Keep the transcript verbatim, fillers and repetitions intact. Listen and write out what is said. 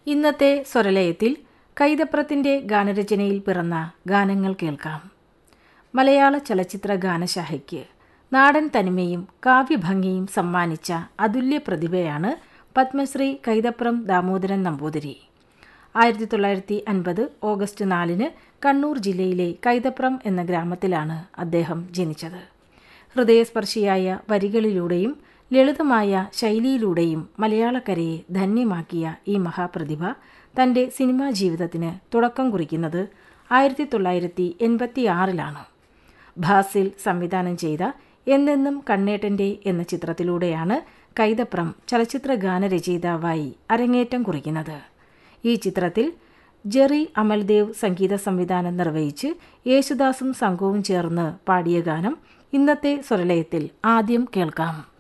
ഇന്നത്തെ സ്വരലയത്തിൽ കൈതപ്രത്തിന്റെ ഗാനരചനയിൽ പിറന്ന ഗാനങ്ങൾ കേൾക്കാം. മലയാള ചലച്ചിത്ര ഗാനശാഖയ്ക്ക് നാടൻ തനിമയും കാവ്യഭംഗിയും സമ്മാനിച്ച അതുല്യ പ്രതിഭയാണ് പത്മശ്രീ കൈതപ്രം ദാമോദരൻ നമ്പൂതിരി. ആയിരത്തി തൊള്ളായിരത്തി അൻപത് ഓഗസ്റ്റ് നാലിന് കണ്ണൂർ ജില്ലയിലെ കൈതപ്രം എന്ന ഗ്രാമത്തിലാണ് അദ്ദേഹം ജനിച്ചത്. ഹൃദയസ്പർശിയായ വരികളിലൂടെയും ലളിതമായ ശൈലിയിലൂടെയും മലയാളക്കരയെ ധന്യമാക്കിയ ഈ മഹാപ്രതിഭ തന്റെ സിനിമാ ജീവിതത്തിന് തുടക്കം കുറിക്കുന്നത് ആയിരത്തി തൊള്ളായിരത്തി എൺപത്തി ആറിലാണ്. ഭാസിൽ സംവിധാനം ചെയ്ത എന്നെന്നും കണ്ണേട്ടന്റെ എന്ന ചിത്രത്തിലൂടെയാണ് കൈതപ്രം ചലച്ചിത്ര ഗാനരചയിതാവായി അരങ്ങേറ്റം കുറിക്കുന്നത്. ഈ ചിത്രത്തിൽ ജെറി അമൽദേവ് സംഗീത സംവിധാനം നിർവഹിച്ച് യേശുദാസും സംഘവും ചേർന്ന് പാടിയ ഗാനം ഇന്നത്തെ സ്വരലയത്തിൽ ആദ്യം കേൾക്കാം.